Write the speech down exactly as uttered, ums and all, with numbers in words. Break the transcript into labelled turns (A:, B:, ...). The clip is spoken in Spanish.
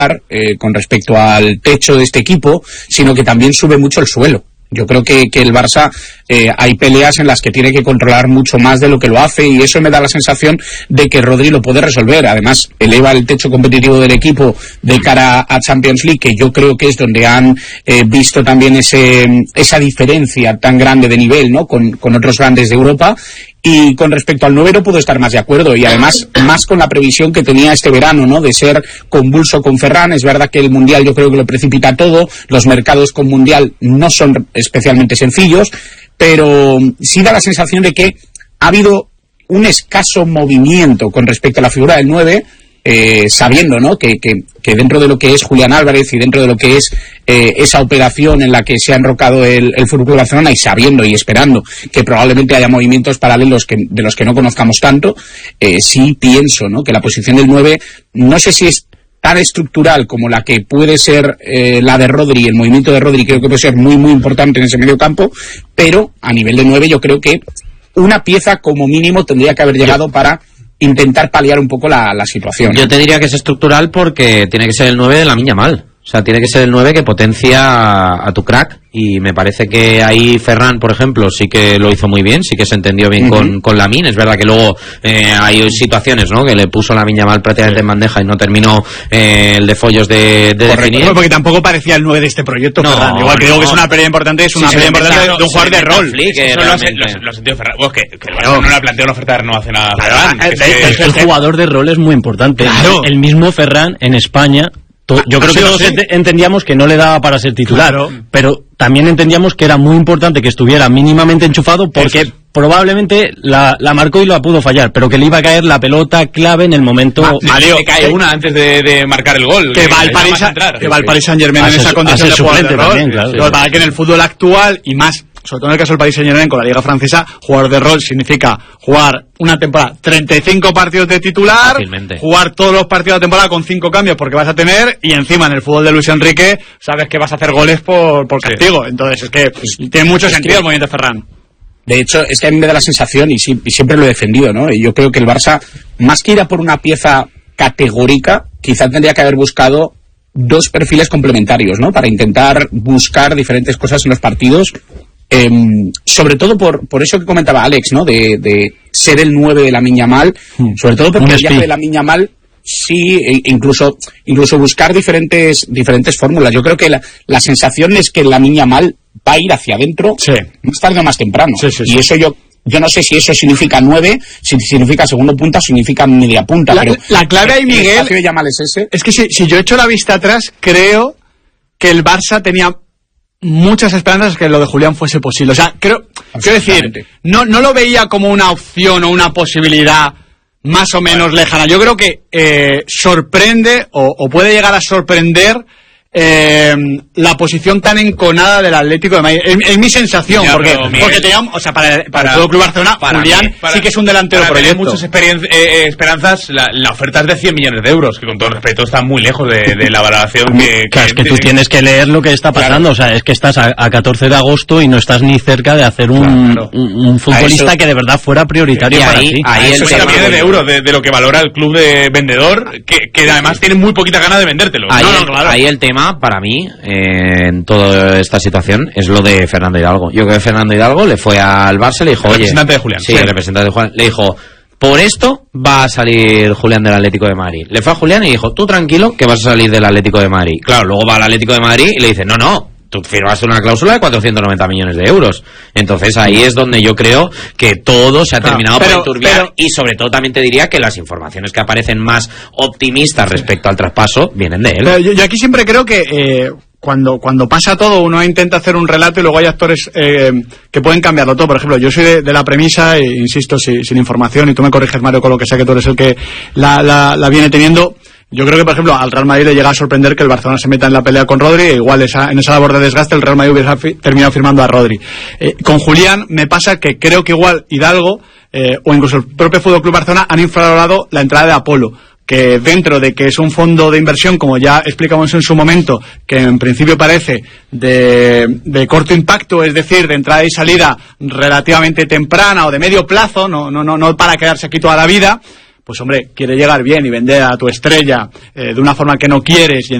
A: eh, con respecto al techo de este equipo, sino que también sube mucho el suelo. Yo creo que, que el Barça eh, hay peleas en las que tiene que controlar mucho más de lo que lo hace, y eso me da la sensación de que Rodri lo puede resolver. Además, eleva el techo competitivo del equipo de cara a Champions League, que yo creo que es donde han eh, visto también ese esa diferencia tan grande de nivel, ¿no?, con, con otros grandes de Europa. Y con respecto al nueve no puedo estar más de acuerdo, y además más con la previsión que tenía este verano, ¿no?, de ser convulso con Ferran. Es verdad que el Mundial yo creo que lo precipita todo, los mercados con Mundial no son especialmente sencillos, pero sí da la sensación de que ha habido un escaso movimiento con respecto a la figura del nueve, eh, sabiendo, ¿no?, que, que, que dentro de lo que es Julián Álvarez y dentro de lo que es eh, esa operación en la que se ha enrocado el, el F C Barcelona, y sabiendo y esperando que probablemente haya movimientos paralelos que, de los que no conozcamos tanto, eh, sí pienso, ¿no?, que la posición del nueve, no sé si es tan estructural como la que puede ser eh, la de Rodri. El movimiento de Rodri creo que puede ser muy muy importante en ese medio campo, pero a nivel de nueve yo creo que una pieza como mínimo tendría que haber llegado para intentar paliar un poco la, la situación.
B: Yo te diría que es estructural porque tiene que ser el nueve de Lamine Yamal. O sea, tiene que ser el nueve que potencia a, a tu crack, y me parece que ahí Ferran, por ejemplo, sí que lo hizo muy bien, sí que se entendió bien uh-huh. con, con Lamine. Es verdad que luego eh, hay situaciones, ¿no?, que le puso Lamine Yamal prácticamente sí. en bandeja y no terminó eh, el de follos de, de definir.
C: Porque tampoco parecía el nueve de este proyecto,
B: no,
C: Ferran. Igual que digo no. que es una pérdida importante, es una
B: sí,
C: pérdida importante
B: pensado,
C: de un jugador de rol.
D: Flick,
C: Eso
D: lo, lo, lo ha sentido Ferran. Bueno, que, que el Barça
C: claro.
D: no le plantea una oferta de renovación a Ferran.
E: Claro, es que, es que el jugador de rol es muy importante.
C: Claro.
E: El mismo Ferran en España, to- yo creo que todos ent- entendíamos que no le daba para ser titular, claro. pero también entendíamos que era muy importante que estuviera mínimamente enchufado, porque Eso. probablemente la, la marcó y la pudo fallar, pero que le iba a caer la pelota clave en el momento.
D: Ma- Mario, le cae una antes de, de marcar el gol.
C: Que, que va al Paris, que va al Paris Saint-Germain en esa condición de jugador de rol.
E: También, claro.
C: Lo que pasa es que en el fútbol actual, y más, sobre todo en el caso del Paris Saint-Germain con la Liga Francesa, jugador de rol significa jugar una temporada, treinta y cinco partidos de titular,
B: Fácilmente.
C: jugar todos los partidos de temporada con cinco cambios porque vas a tener, y encima en el fútbol de Luis Enrique sabes que vas a hacer goles por, por castigo. Sí. Entonces es que pues, tiene mucho es sentido que... el movimiento de Ferran.
A: De hecho, es que a mí me da la sensación, y, sí, y siempre lo he defendido, ¿no? Y yo creo que el Barça, más que ir a por una pieza categórica, quizás tendría que haber buscado dos perfiles complementarios, ¿no?, para intentar buscar diferentes cosas en los partidos. Eh, sobre todo por, por eso que comentaba Alex, ¿no?, de, de ser el nueve de Lamine Yamal, hmm. sobre todo porque el viaje de Lamine Yamal, sí, e incluso incluso buscar diferentes diferentes fórmulas. Yo creo que la, la sensación es que Lamine Yamal va a ir hacia adentro, sí. más tarde o más temprano, sí, sí, y sí. eso yo yo no sé si eso significa nueve, si significa segundo punta, significa media punta,
C: la,
A: pero
C: la clave ahí, Miguel,
A: el de Yamal es ese.
C: Es que si, si yo echo la vista atrás, creo que el Barça tenía muchas esperanzas que lo de Julián fuese posible. O sea, creo, quiero decir, no, no lo veía como una opción o una posibilidad más o menos lejana. Yo creo que eh, sorprende o, o puede llegar a sorprender eh, la posición tan enconada del Atlético de Madrid. Es, es mi sensación, ya, porque, porque teníamos, o sea, para, para, para el Club Barcelona, para Julián mí, para, sí que es un delantero
D: para
C: proyecto.
D: Muchas experien- eh, esperanzas, la, la oferta es de cien millones de euros, que con todo respeto está muy lejos de, de la valoración que...
E: Claro, es que tú tienes que leer lo que está pasando, claro. O sea, es que estás a, a catorce de agosto y no estás ni cerca de hacer un, claro. un, un futbolista que de verdad fuera prioritario
B: y
E: para
B: ahí,
E: ti.
B: Ahí
D: eso es millones de euros de, de lo que valora el club de vendedor, que, que además tiene muy poquita gana de vendértelo.
B: Ahí,
D: no, no,
B: el,
D: claro.
B: ahí el tema, para mí, eh, en toda esta situación, es lo de Fernando Hidalgo. Yo creo que Fernando Hidalgo le fue al Barça y le dijo,
D: el
B: oye...
D: representante de Julián.
B: Sí, sí, el representante de Julián. Le dijo, por esto va a salir Julián del Atlético de Madrid. Le fue a Julián y dijo, tú tranquilo que vas a salir del Atlético de Madrid. Claro, luego va al Atlético de Madrid y le dice, no, no, tú firmaste una cláusula de cuatrocientos noventa millones de euros. Entonces ahí es donde yo creo que todo se ha
C: claro,
B: terminado
C: pero,
B: por enturbiar,
C: pero,
B: y sobre todo también te diría que las informaciones que aparecen más optimistas respecto al traspaso vienen de él.
C: Pero yo, yo aquí siempre creo que eh, cuando cuando pasa todo uno intenta hacer un relato y luego hay actores eh, que pueden cambiarlo todo. Por ejemplo, yo soy de, de la premisa, e insisto, si, sin información, y tú me corriges, Mario, con lo que sé que tú eres el que la, la, la viene teniendo. Yo creo que, por ejemplo, al Real Madrid le llega a sorprender que el Barcelona se meta en la pelea con Rodri, e igual esa, en esa labor de desgaste el Real Madrid hubiera fi- terminado firmando a Rodri. Eh, con Julián me pasa que creo que igual Hidalgo, eh, o incluso el propio F C Barcelona, han infravalorado la entrada de Apolo, que dentro de que es un fondo de inversión, como ya explicamos en su momento, que en principio parece de, de corto impacto, es decir, de entrada y salida relativamente temprana o de medio plazo, no, no, no, no para quedarse aquí toda la vida, pues hombre, quiere llegar bien y vender a tu estrella eh, de una forma que no quieres y